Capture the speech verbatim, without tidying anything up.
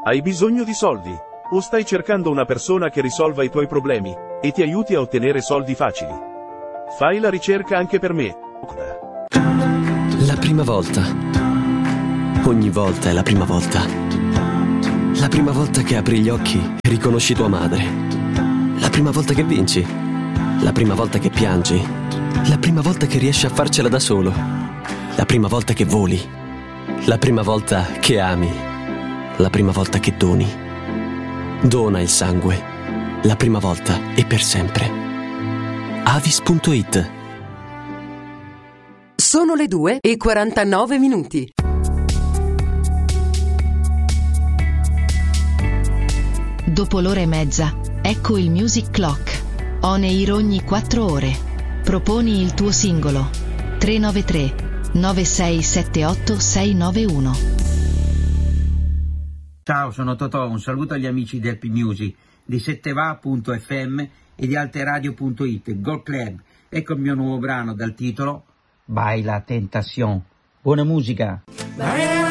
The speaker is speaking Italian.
Hai bisogno di soldi? O stai cercando una persona che risolva i tuoi problemi e ti aiuti a ottenere soldi facili? Fai la ricerca anche per me. La prima volta. Ogni volta è la prima volta. La prima volta che apri gli occhi e riconosci tua madre. La prima volta che vinci. La prima volta che piangi. La prima volta che riesci a farcela da solo. La prima volta che voli. La prima volta che ami. La prima volta che doni. Dona il sangue. La prima volta e per sempre. Avis punto it. Sono le due e quarantanove minuti. Dopo l'ora e mezza, ecco il Music Clock. On air ogni quattro ore. Proponi il tuo singolo. tre nove tre nove sei sette otto sei nove uno. Ciao, sono Totò, un saluto agli amici del P-Music, di setteva punto effe emme e di alteradio punto it, Gold Club. Ecco il mio nuovo brano dal titolo Baila Tentación. Buona musica!